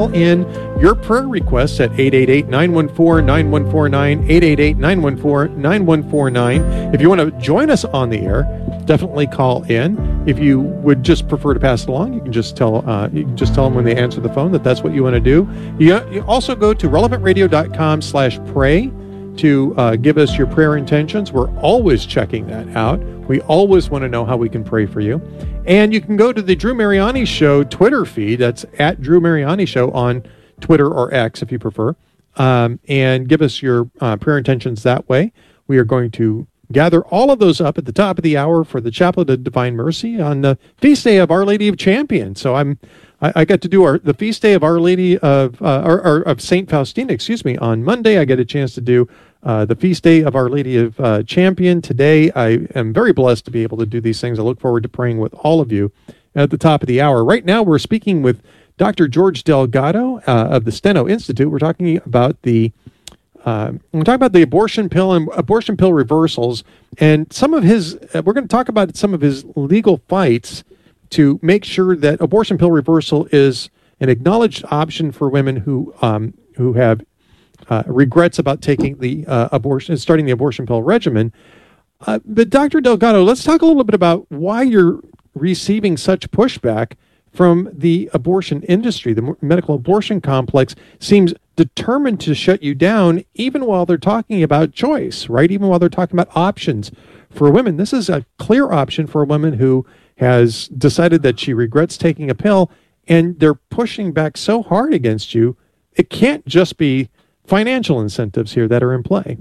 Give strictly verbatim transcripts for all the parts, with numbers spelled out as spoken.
call in your prayer requests at eight eight eight, nine one four, nine one four nine, eight eight eight, nine one four, nine one four nine. If you want to join us on the air, definitely call in. If you would just prefer to pass it along, you can just tell uh, you can just tell them when they answer the phone that that's what you want to do. You, you also go to relevant radio dot com slash pray to uh, give us your prayer intentions. We're always checking that out. We always want to know how we can pray for you. And you can go to the Drew Mariani Show Twitter feed. That's at Drew Mariani Show on Twitter or X if you prefer. Um, and give us your uh, prayer intentions that way. We are going to gather all of those up at the top of the hour for the Chaplet of Divine Mercy on the feast day of Our Lady of Champion. So I'm I, I got to do our the feast day of Our Lady of uh, or, or of Saint Faustina, excuse me, on Monday. I get a chance to do uh, the feast day of Our Lady of uh, Champion today. I am very blessed to be able to do these things. I look forward to praying with all of you at the top of the hour. Right now, we're speaking with Doctor George Delgado uh, of the Steno Institute. We're talking about the Uh, we're talking about the abortion pill and abortion pill reversals, and some of his. Uh, we're going to talk about some of his legal fights to make sure that abortion pill reversal is an acknowledged option for women who um, who have uh, regrets about taking the uh, abortion, starting the abortion pill regimen. Uh, but Doctor Delgado, let's talk a little bit about why you're receiving such pushback from the abortion industry. The medical abortion complex seems determined to shut you down, even while they're talking about choice, right? Even while they're talking about options for women. This is a clear option for a woman who has decided that she regrets taking a pill, and they're pushing back so hard against you. It can't just be financial incentives here that are in play.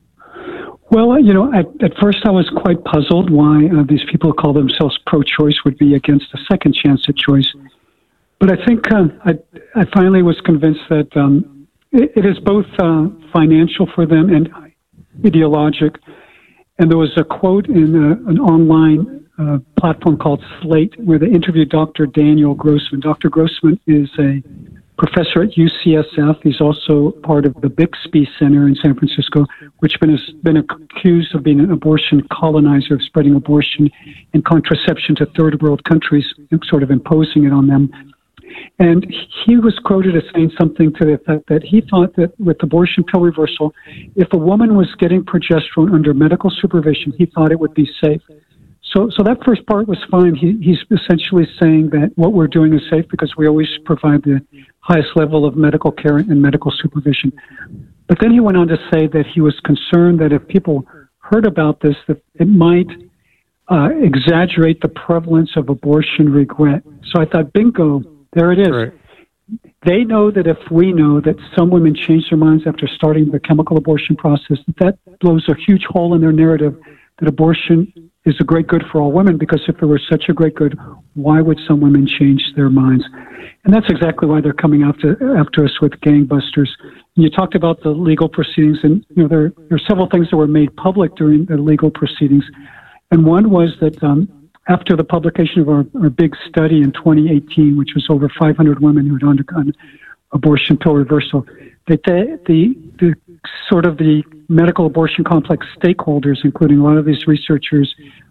Well, you know, at, at first I was quite puzzled why uh, these people who call themselves pro-choice would be against a second chance at choice. But I think uh, I, I finally was convinced that um, it, it is both uh, financial for them and ideologic. And there was a quote in uh, an online uh, platform called Slate where they interviewed Doctor Daniel Grossman. Doctor Grossman is a professor at U C S F. He's also part of the Bixby Center in San Francisco, which has been accused of being an abortion colonizer, of spreading abortion and contraception to third world countries, sort of imposing it on them. And he was quoted as saying something to the effect that he thought that with abortion pill reversal, if a woman was getting progesterone under medical supervision, he thought it would be safe. So, so that first part was fine. He, he's essentially saying that what we're doing is safe because we always provide the highest level of medical care and medical supervision. But then he went on to say that he was concerned that if people heard about this, that it might uh, exaggerate the prevalence of abortion regret. So I thought, bingo, there it is. Right. They know that if we know that some women change their minds after starting the chemical abortion process, that, that blows a huge hole in their narrative that abortion is a great good for all women, because if it were such a great good, why would some women change their minds? And that's exactly why they're coming after after us with gangbusters. And you talked about the legal proceedings, and you know there, there are several things that were made public during the legal proceedings. And one was that um, after the publication of our, our big study in twenty eighteen, which was over five hundred women who had undergone abortion pill reversal, that the, the, the sort of the medical abortion complex stakeholders, including a lot of these researchers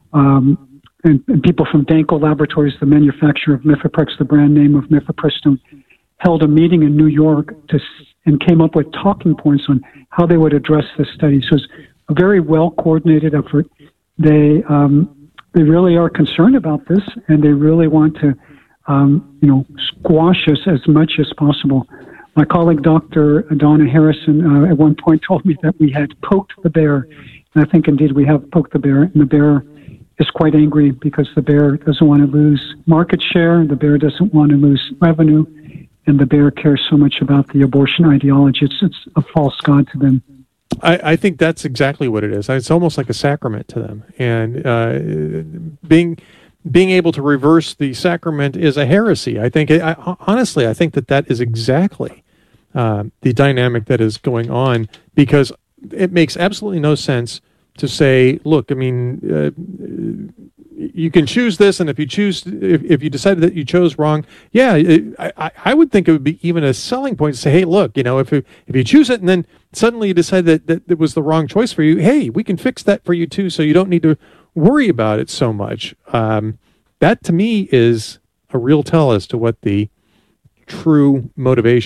um, and, and people from Danko Laboratories, the manufacturer of Mifeprex, the brand name of mifepristone, held a meeting in New York to, and came up with talking points on how they would address this study. So it's a very well-coordinated effort. They um, they really are concerned about this, and they really want to um, you know, squash us as much as possible. My colleague, Doctor Donna Harrison, uh, at one point told me that we had poked the bear. And I think, indeed, we have poked the bear. And the bear is quite angry because the bear doesn't want to lose market share. The bear doesn't want to lose revenue. And the bear cares so much about the abortion ideology. It's, it's a false god to them. I, I think that's exactly what it is. It's almost like a sacrament to them. And uh, being... being able to reverse the sacrament is a heresy. I think, I, honestly, I think that that is exactly uh, the dynamic that is going on, because it makes absolutely no sense to say, look, I mean, uh, you can choose this, and if you choose, if, if you decided that you chose wrong, yeah, it, I, I would think it would be even a selling point to say, hey, look, you know, if you, if you choose it and then suddenly you decide that, that it was the wrong choice for you, hey, we can fix that for you too, so you don't need to worry about it so much. Um, that to me is a real tell as to what the true motivation